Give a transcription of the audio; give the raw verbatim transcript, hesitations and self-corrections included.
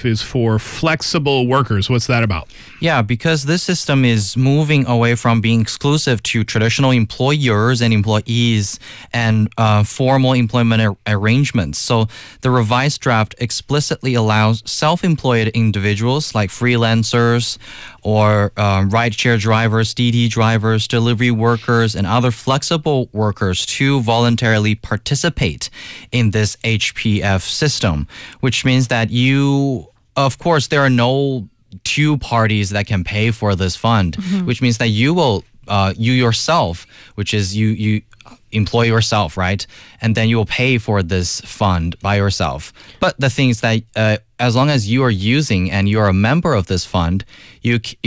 F is for flexible workers. What's that about? Yeah, because this system is moving away from being exclusive to traditional employers and employees and uh, formal employment ar- arrangements. So the revised draft explicitly allows self-employed individuals like freelancers or uh, rideshare drivers, D D drivers, delivery workers, and other flexible workers to voluntarily participate in this H P F system, which means that you, of course, there are no two parties that can pay for this fund, mm-hmm. which means that you will, uh, you yourself, which is you, you employ yourself, right? And then you will pay for this fund by yourself. But the thing is that uh, as long as you are using and you're a member of this fund, you